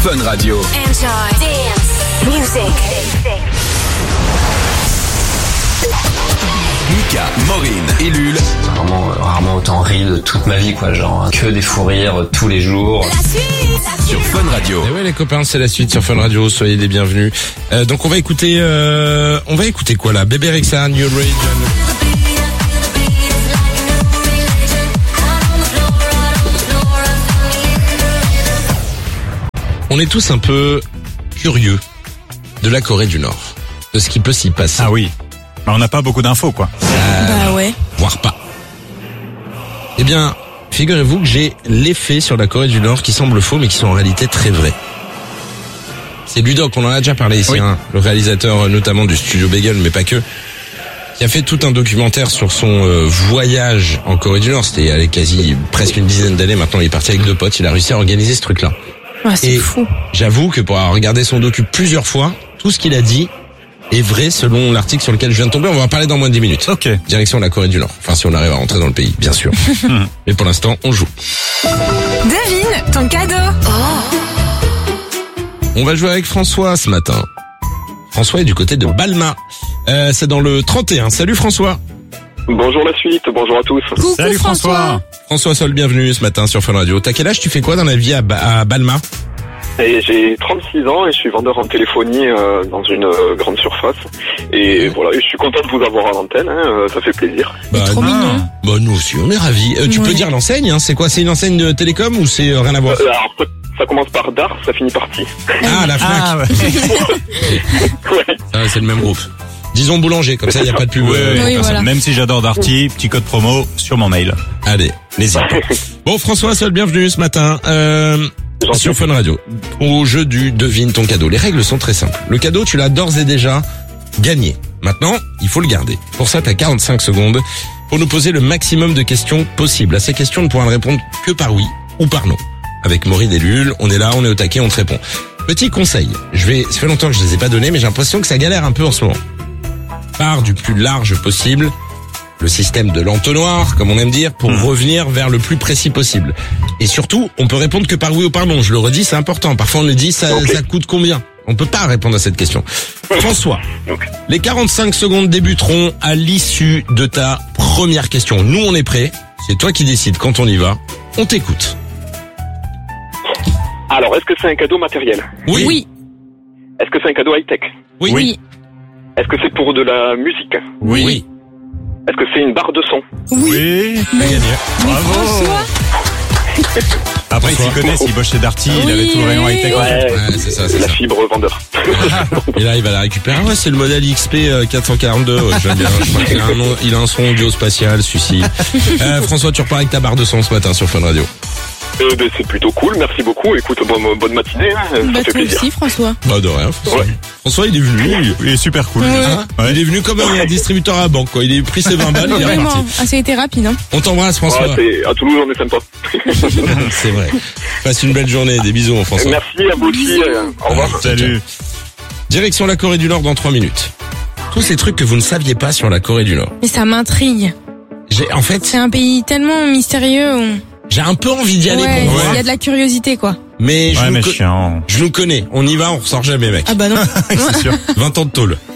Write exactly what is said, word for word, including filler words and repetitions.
Fun Radio. Enjoy dance music. Mika, Maureen et Lul. Vraiment, euh, rarement autant ri de toute ma vie, quoi. Genre, que des fous rires euh, tous les jours. La suite, la suite. Sur Fun Radio. Et ouais les copains, c'est la suite sur Fun Radio, soyez les bienvenus. Euh, donc on va écouter, euh, on va écouter quoi là? Bébé Rexha, New Religion. On est tous un peu curieux de la Corée du Nord, de ce qui peut s'y passer. Ah oui. Bah, on n'a pas beaucoup d'infos, quoi. Euh, Bah ouais. Voire pas. Eh bien, figurez-vous que j'ai l'effet sur la Corée du Nord qui semble faux, mais qui sont en réalité très vrais. C'est Ludoc, on en a déjà parlé ici, Oui. hein, le réalisateur notamment du studio Bagel, mais pas que, qui a fait tout un documentaire sur son euh, voyage en Corée du Nord. C'était il y a quasi presque une dizaine d'années. Maintenant, il est parti avec deux potes. Il a réussi à organiser ce truc-là. Ah, c'est Et fou. j'avoue que pour avoir regardé son docu plusieurs fois, tout ce qu'il a dit est vrai selon l'article sur lequel je viens de tomber. On va en parler dans moins de dix minutes. Ok. Direction la Corée du Nord. Enfin, si on arrive à rentrer dans le pays, bien sûr. Mais pour l'instant, on joue. Devine ton cadeau. On va jouer avec François ce matin. François est du côté de Balma. Euh, c'est dans le trente et un. Salut François. Bonjour la suite, bonjour à tous. Coucou Salut François. François Sol, bienvenue ce matin sur Fun Radio. T'as quel âge? Tu fais quoi dans la vie à, ba- à Balma? Et j'ai trente-six ans et je suis vendeur en téléphonie euh, dans une euh, grande surface. Et voilà, et je suis content de vous avoir à l'antenne, hein, euh, ça fait plaisir. Bah, Trop mignon. bah nous aussi, on est ravis. Euh, tu Ouais. peux dire l'enseigne, hein? C'est quoi? C'est une enseigne de télécom ou c'est euh, rien à voir? Euh, alors, ça commence par Dar, ça finit par Ti. Ah, la Fnac. Ah ouais. Ouais. Ah, c'est le même groupe. Disons boulanger, comme ça il n'y a pas de pub. Ouais, euh, ouais, Oui, comme ça. voilà. Même si j'adore Darty, petit code promo sur mon mail. Allez, n'hésite pas. Bon, François Sol, bienvenue ce matin. Euh, Gentil. sur Fun Radio. Au jeu du devine ton cadeau. Les règles sont très simples. Le cadeau, tu l'as d'ores et déjà gagné. Maintenant, il faut le garder. Pour ça, tu as quarante-cinq secondes pour nous poser le maximum de questions possibles. À ces questions, on ne pourra ne répondre que par oui ou par non. Avec Maureen et Lul, on est là, on est au taquet, on te répond. Petit conseil, je vais, ça fait longtemps que je les ai pas donnés, mais j'ai l'impression que ça galère un peu en ce moment. Part du plus large possible, le système de l'entonnoir, comme on aime dire, pour revenir vers le plus précis possible. Et surtout, on peut répondre que par oui ou par non. Je le redis, c'est important. Parfois, on le dit, ça, Ok. ça coûte combien? On peut pas répondre à cette question. François, Ok. les quarante-cinq secondes débuteront à l'issue de ta première question. Nous, on est prêts. C'est toi qui décides quand on y va. On t'écoute. Alors, est-ce que c'est un cadeau matériel? Oui. Oui. Est-ce que c'est un cadeau high-tech? Oui. Oui. Est-ce que c'est pour de la musique? Oui. Oui. Est-ce que c'est une barre de son? Oui. Oui. Mais, Gagné. mais Bravo. François. Après, il s'y connaît, s'il bosse chez Darty, il Oui, avait tout le rayon oui. high-tech. Ouais, Ouais, c'est ça, c'est la ça. fibre vendeur. Et là, il va la récupérer. Ah ouais, c'est le modèle X P euh, quatre cent quarante-deux. Ouais, j'aime bien. Je crois qu'il a un nom, il a un son audio spatial, celui-ci. Euh, François, tu repars avec ta barre de son ce matin sur Fun Radio. Euh, ben, c'est plutôt cool, merci beaucoup. Écoute, bonne, bonne matinée, hein, ça Bah fait toi plaisir. aussi François. Bah, de rien, François. Ouais. François, il est venu. Il est super cool. Ouais. Hein Ouais. Il est venu comme un distributeur à la banque, quoi. Il a pris ses vingt balles, il est Vraiment. reparti. Ah, ça a été rapide, hein. On t'embrasse, François. Ouais, c'est- à Toulouse, on est sympa. C'est vrai. Passe une belle journée. Des bisous, mon François. Merci à vous aussi. euh, Au revoir. Salut. Direction la Corée du Nord dans trois minutes. Tous ces trucs que vous ne saviez pas sur la Corée du Nord. Mais ça m'intrigue. J'ai, en fait, C'est un pays tellement mystérieux. On... j'ai un peu envie d'y aller Ouais, pour il voir. y a de la curiosité, quoi. Mais je Ouais, nous mais co- chiant. je nous connais. On y va, on ressort jamais, mec. Ah bah non. C'est sûr. vingt ans de tôle.